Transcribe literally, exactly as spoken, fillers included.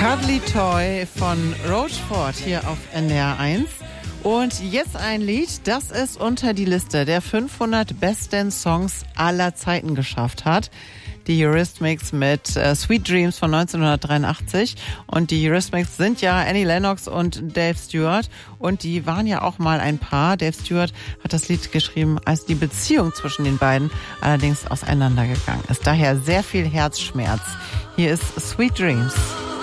Cuddly Toy von Roachford hier auf N D R eins. Und jetzt ein Lied, das es unter die Liste der fünfhundert besten Songs aller Zeiten geschafft hat. Die Eurythmics mit äh, Sweet Dreams von neunzehnhundertdreiundachtzig. Und die Eurythmics sind ja Annie Lennox und Dave Stewart. Und die waren ja auch mal ein Paar. Dave Stewart hat das Lied geschrieben, als die Beziehung zwischen den beiden allerdings auseinandergegangen ist. Daher sehr viel Herzschmerz. Hier ist Sweet Dreams.